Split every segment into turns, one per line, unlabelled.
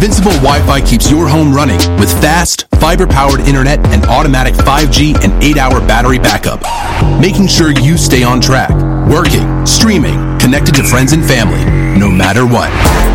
Invincible Wi-Fi keeps your home running with fast, fiber-powered internet and automatic 5G and 8-hour battery backup, making sure you stay on track, working, streaming, connected to friends and family, no matter what.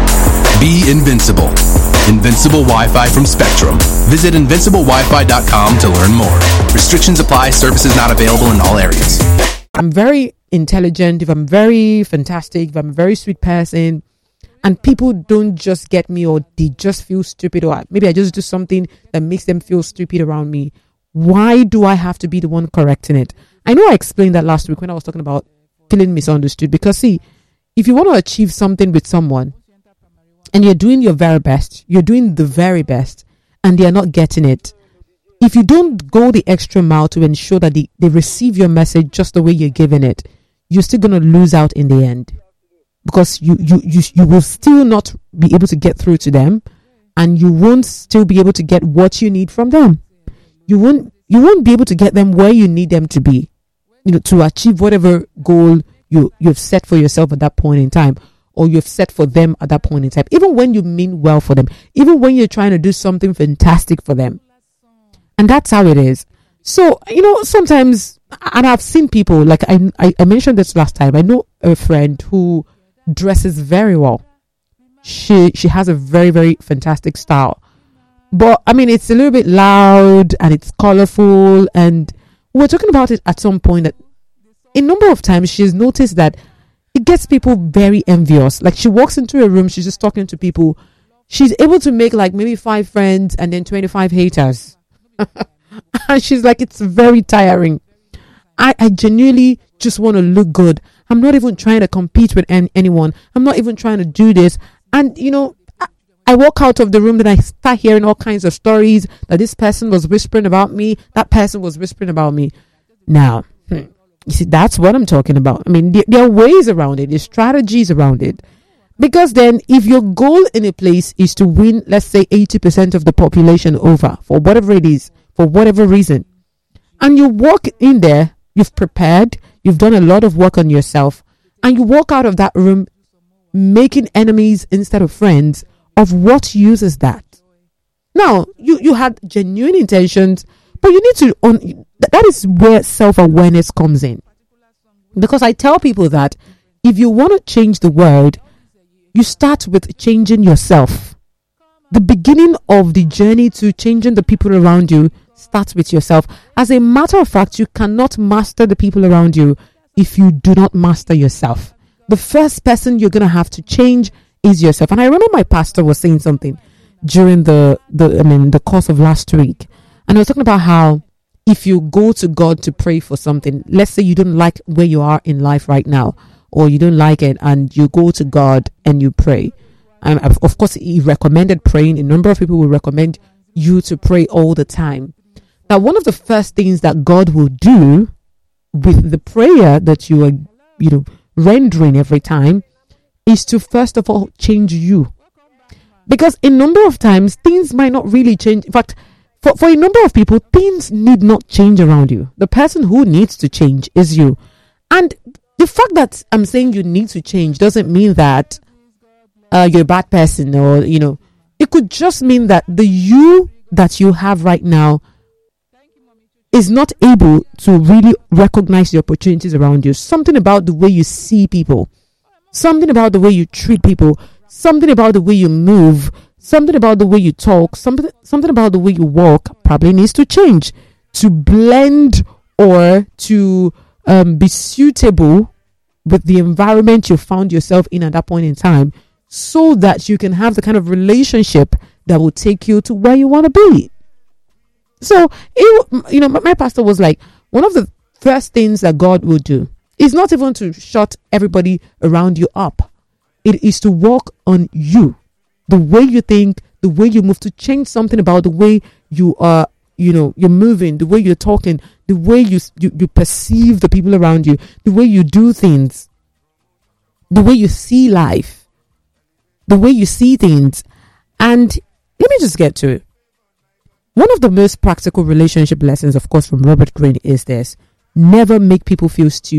Be invincible. Invincible Wi-Fi from Spectrum. Visit invinciblewifi.com to learn more. Restrictions apply. Services not available in all areas.
I'm very intelligent, if I'm very fantastic, if I'm a very sweet person, and people don't just get me, or they just feel stupid, or maybe I just do something that makes them feel stupid around me, why do I have to be the one correcting it? I know I explained that last week when I was talking about feeling misunderstood, because see, if you want to achieve something with someone and you're doing your very best, you're doing the very best, and they're not getting it, if you don't go the extra mile to ensure that they receive your message just the way you're giving it, you're still going to lose out in the end, because you will still not be able to get through to them, and you won't still be able to get what you need from them. You won't be able to get them where you need them to be, to achieve whatever goal you've set for yourself at that point in time, or you've set for them at that point in time. Even when you mean well for them, even when you're trying to do something fantastic for them. And that's how it is. So, sometimes, and I've seen people, like I mentioned this last time, I know a friend who dresses very well. She has a very, very fantastic style. But, it's a little bit loud and it's colorful. And we were talking about it at some point that a number of times she's noticed that it gets people very envious. Like, she walks into a room, she's just talking to people. She's able to make like maybe 5 friends and then 25 haters. And she's like, it's very tiring. I genuinely just want to look good. I'm not even trying to compete with anyone. I'm not even trying to do this. And, I walk out of the room and I start hearing all kinds of stories that this person was whispering about me. That person was whispering about me. Now, you see, that's what I'm talking about. There are ways around it. There's strategies around it. Because then if your goal in a place is to win, let's say 80% of the population over, for whatever it is, for whatever reason, and you walk in there, you've prepared, you've done a lot of work on yourself, and you walk out of that room making enemies instead of friends, of what use is that? Now, you had genuine intentions, but you need to, that is where self-awareness comes in. Because I tell people that if you want to change the world, you start with changing yourself. The beginning of the journey to changing the people around you starts with yourself. As a matter of fact, you cannot master the people around you if you do not master yourself. The first person you're going to have to change is yourself. And I remember my pastor was saying something during the course of last week. And I was talking about how if you go to God to pray for something, let's say you don't like where you are in life right now, or you don't like it, and you go to God and you pray. And of course, he recommended praying. A number of people will recommend you to pray all the time. Now, one of the first things that God will do with the prayer that you are, rendering every time is to first of all change you. Because a number of times things might not really change. In fact, for a number of people, things need not change around you. The person who needs to change is you. And the fact that I'm saying you need to change doesn't mean that you're a bad person, or, it could just mean that the you that you have right now is not able to really recognize the opportunities around you. Something about the way you see people, something about the way you treat people, something about the way you move, something about the way you talk, something about the way you walk probably needs to change to blend or to be suitable with the environment you found yourself in at that point in time, so that you can have the kind of relationship that will take you to where you want to be. So, my pastor was like, one of the first things that God will do is not even to shut everybody around you up. It is to work on you, the way you think, the way you move, to change something about the way you are, you're moving, the way you're talking, the way you perceive the people around you, the way you do things, the way you see life, the way you see things. And let me just get to it. One of the most practical relationship lessons, of course, from Robert Greene is this: never make people feel stupid.